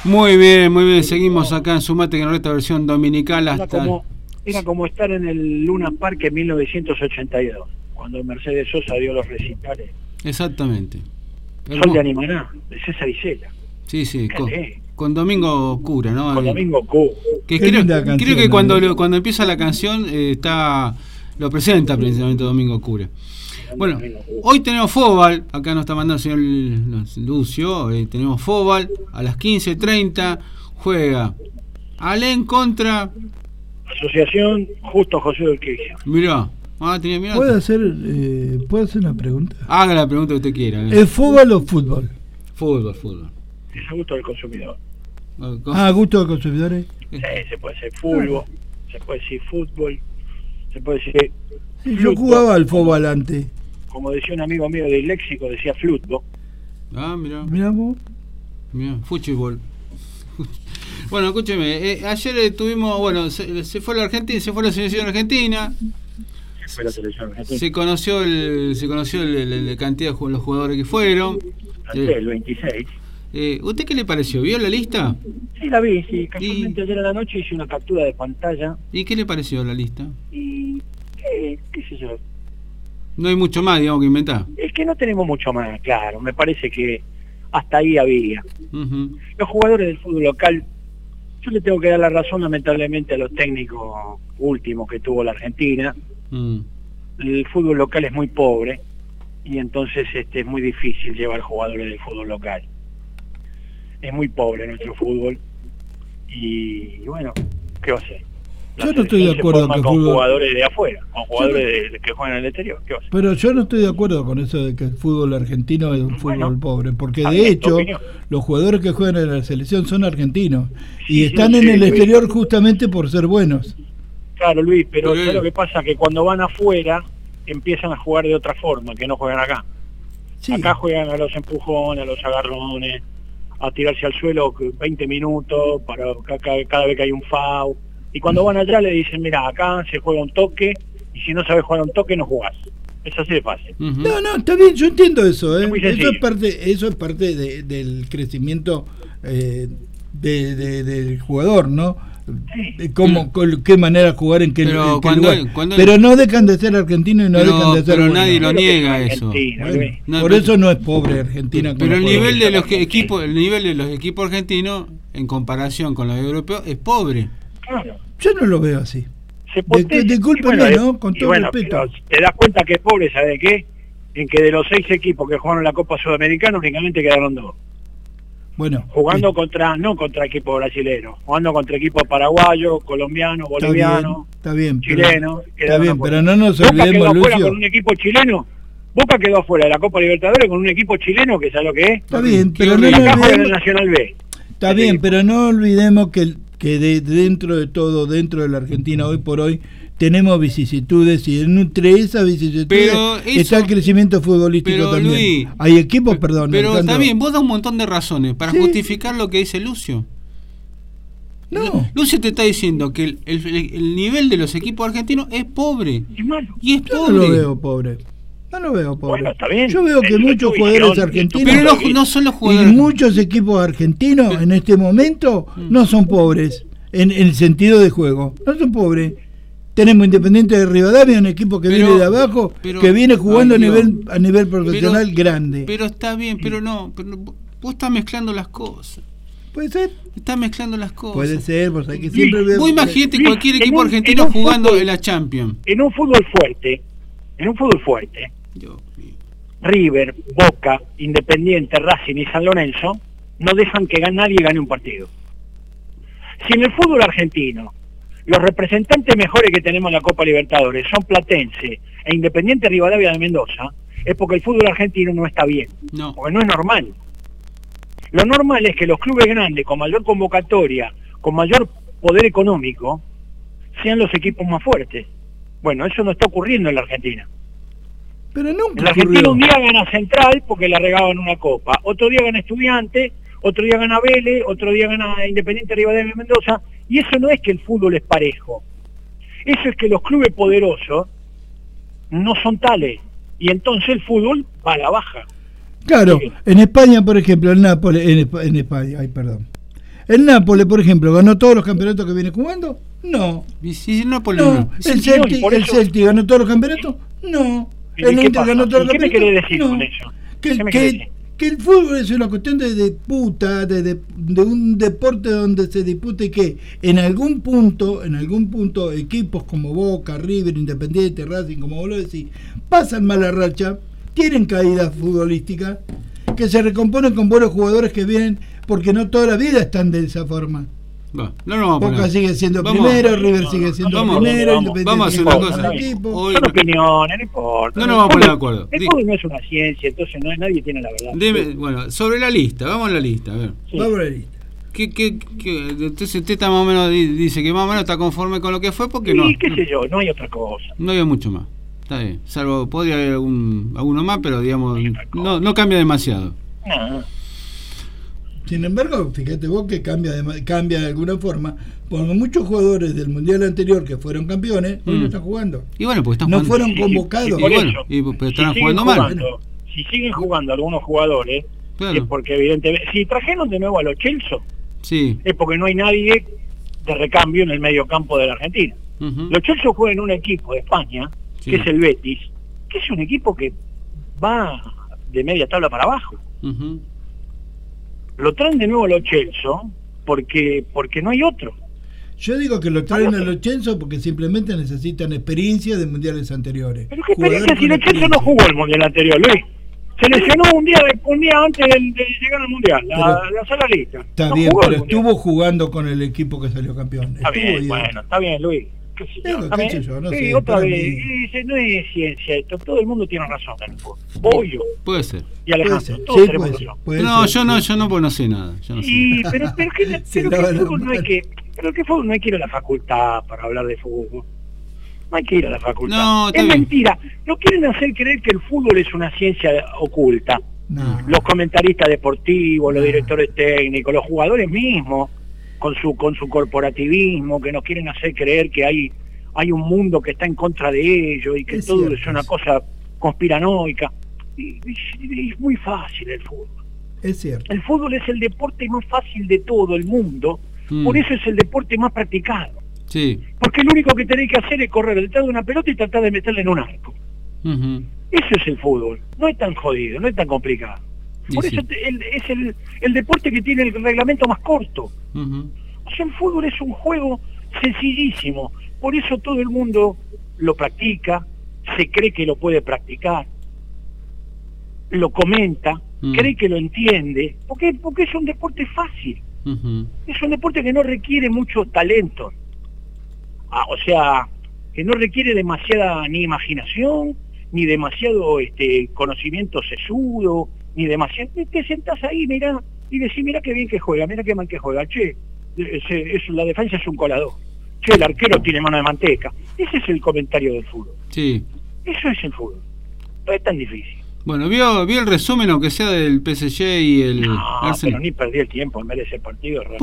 Muy bien, seguimos acá en Sumate que Noresta versión dominical hasta... Era como estar en el Luna Park en 1982, cuando Mercedes Sosa dio los recitales. Exactamente. Sol de Animaná, de César Isela. Sí, con Domingo Cura, ¿no? Con Domingo Cura. Que creo que cuando empieza la canción lo presenta precisamente Domingo Cura. Bueno, hoy tenemos fútbol, acá nos está mandando el señor Lucio, tenemos fútbol a las 15:30, juega Alén contra Asociación Justo José Urquiza. Mirá. ¿Puedo hacer una pregunta? Haga la pregunta que usted quiera. ¿Es fútbol o fútbol? Fútbol. Es a gusto del consumidor. ¿A gusto del consumidor? Sí, se puede decir fútbol, se puede decir fútbol, se puede decir... Sí, yo jugaba al fútbol antes. Como decía un amigo mío del léxico, decía flutbol. Mirá vos. Mirá, fútbol. Bueno, escúcheme, ayer tuvimos, se fue la selección argentina. Se conoció la cantidad de los jugadores que fueron. El 26. ¿Usted qué le pareció? ¿Vio la lista? Sí, la vi, sí. Casualmente ayer a la noche hice una captura de pantalla. ¿Y qué le pareció la lista? Y qué sé yo. No hay mucho más, digamos, que inventar. Es que no tenemos mucho más, claro. Me parece que hasta ahí había. Los jugadores del fútbol local, yo le tengo que dar la razón lamentablemente a los técnicos últimos que tuvo la Argentina. El fútbol local es muy pobre y entonces es muy difícil llevar jugadores del fútbol local. Es muy pobre nuestro fútbol y bueno, ¿qué va a hacer? Yo no estoy de acuerdo con jugadores de afuera, con jugadores que juegan en el exterior. ¿Qué va a hacer? Pero yo no estoy de acuerdo con eso de que el fútbol argentino es un fútbol pobre, porque de hecho los jugadores que juegan en la selección son argentinos y están en el exterior justamente por ser buenos. Claro, Luis, pero ¿sabes lo que pasa? Que cuando van afuera empiezan a jugar de otra forma, que no juegan acá. Sí. Acá juegan a los empujones, a los agarrones, a tirarse al suelo 20 minutos para cada vez que hay un foul. Y cuando van allá le dicen, mira, acá se juega un toque y si no sabes jugar un toque no jugás. Es así de fácil. No, está bien, yo entiendo eso. Eso es parte del crecimiento del jugador, ¿no? Sí. Qué manera jugar en qué lugar. Pero no dejan de ser argentinos y no dejan de ser pero nadie lo niega eso. Por eso no es pobre Argentina. Pero el nivel de los equipos argentinos en comparación con los europeos es pobre. Claro. Yo no lo veo así. Discúlpeme, ¿no? Con todo respeto. Te das cuenta que es pobre, ¿sabes qué? En que de los 6 equipos que jugaron la Copa Sudamericana únicamente quedaron 2. Bueno, jugando no contra equipos brasileños, jugando contra equipos paraguayos, colombianos, bolivianos, chilenos. Está bien, pero no nos olvidemos, Lucio. Con un equipo chileno, Boca quedó afuera de la Copa Libertadores con un equipo chileno que sabe lo que es. Está bien, pero no olvidemos el Nacional B. Está bien, pero no olvidemos que dentro de todo, dentro de la Argentina hoy por hoy, tenemos vicisitudes y entre esas vicisitudes está el crecimiento futbolístico también. Luis, hay equipos, perdón. Pero Alejandro, está bien, vos das un montón de razones para justificar lo que dice Lucio. No. Lucio te está diciendo que el nivel de los equipos argentinos es pobre. Y es pobre. Yo no lo veo pobre. No lo veo pobre. Bueno, está bien. Yo veo que muchos jugadores argentinos, pero no son los jugadores. Y muchos equipos argentinos en este momento no son pobres en el sentido de juego. No son pobres. Tenemos Independiente de Rivadavia, un equipo que viene de abajo, que viene jugando a nivel profesional grande. Pero está bien, pero vos estás mezclando las cosas. ¿Puede ser? Estás mezclando las cosas. Puede ser, pues hay que siempre vos imagínate cualquier equipo argentino jugando en la Champions. En un fútbol fuerte, River, Boca, Independiente, Racing y San Lorenzo no dejan que nadie gane un partido. Si en el fútbol argentino los representantes mejores que tenemos en la Copa Libertadores son Platense e Independiente Rivadavia de Mendoza, es porque el fútbol argentino no está bien, porque no es normal. Lo normal es que los clubes grandes, con mayor convocatoria, con mayor poder económico, sean los equipos más fuertes. Bueno, eso no está ocurriendo en la Argentina. Pero nunca en la Argentina un día gana Central porque la regaban una copa, otro día gana Estudiante, otro día gana Vélez, otro día gana Independiente Rivadavia de Mendoza, y eso no es que el fútbol es parejo. Eso es que los clubes poderosos no son tales, y entonces el fútbol va a la baja. Claro, en España, por ejemplo, el Nápoles, en España, ¿El Nápoles, por ejemplo, ganó todos los campeonatos que viene jugando? No. ¿Y si el Nápoles no? ¿El Celtic ganó todos los campeonatos? No. ¿El Inter ganó todos los campeonatos? ¿Qué me querés decir con eso? Que el fútbol es una cuestión de disputa, de un deporte donde se dispute que en algún punto equipos como Boca, River, Independiente, Racing, como vos lo decís, pasan mala racha, tienen caídas futbolísticas, que se recomponen con buenos jugadores que vienen, porque no toda la vida están de esa forma. Boca sigue siendo primero, River sigue siendo primero, Independiente vamos a hacer una cosa. Son opiniones, no importa. No nos vamos a poner de acuerdo. El fútbol no es una ciencia, entonces nadie tiene la verdad. Bueno, sobre la lista, vamos a la lista, a ver. Sí. Vamos a la lista. Entonces usted está más o menos, dice que más o menos está conforme con lo que fue, porque no. Sí, qué sé yo, no hay otra cosa. No hay mucho más. Está bien, salvo podría haber alguno más, pero digamos, no cambia demasiado. No. Sin embargo, fíjate vos que cambia de alguna forma, porque muchos jugadores del mundial anterior que fueron campeones hoy no están jugando. Y bueno, pues están no jugando. Fueron convocados. Pero están jugando mal. Si siguen jugando algunos jugadores, claro, es porque evidentemente, si trajeron de nuevo a los Chelsea, es porque no hay nadie de recambio en el medio campo de la Argentina. Los Chelsea juegan en un equipo de España, que es el Betis, que es un equipo que va de media tabla para abajo. Lo traen de nuevo a los Chelsea porque no hay otro. Yo digo que lo traen a los Chelsea porque simplemente necesitan experiencia de mundiales anteriores. Pero qué experiencia si los Chelsea no jugó el mundial anterior, Luis. Se lesionó un día antes de llegar al mundial, la sola lista. Está bien, pero estuvo jugando con el equipo que salió campeón. Está bien, bueno, está bien, Luis. No es ciencia esto, todo el mundo tiene razón en el fútbol. Obvio. Puede ser. Y Alejandro, todos tenemos razón. Yo no, pues no sé nada. Yo no sí, pero que el fútbol no hay que... Pero que fútbol no hay que ir a la facultad para hablar de fútbol. No hay que ir a la facultad. No, es mentira. No quieren hacer creer que el fútbol es una ciencia oculta. No. Los comentaristas deportivos, los directores técnicos, los jugadores mismos, con su corporativismo, que nos quieren hacer creer que hay un mundo que está en contra de ellos y que todo cierto, es una cosa conspiranoica. Y es muy fácil el fútbol. Es cierto. El fútbol es el deporte más fácil de todo el mundo, por eso es el deporte más practicado. Sí. Porque lo único que tenéis que hacer es correr detrás de una pelota y tratar de meterla en un arco. Eso es el fútbol. No es tan jodido, no es tan complicado. Por eso es el deporte que tiene el reglamento más corto. O sea, el fútbol es un juego sencillísimo. Por eso todo el mundo lo practica, se cree que lo puede practicar, lo comenta, cree que lo entiende, porque es un deporte fácil. Es un deporte que no requiere mucho talento. O sea, que no requiere demasiada ni imaginación, ni demasiado conocimiento sesudo, ni demasiado... Te sentás ahí, mirá, y decís, mirá qué bien que juega, mirá qué mal que juega, che, la defensa es un colador, che, el arquero tiene mano de manteca. Ese es el comentario del fútbol. Sí. Eso es el fútbol. No es tan difícil. Bueno, vio el resumen, aunque sea del PSG y el Arsenal. Pero ni perdí el tiempo en ver ese partido.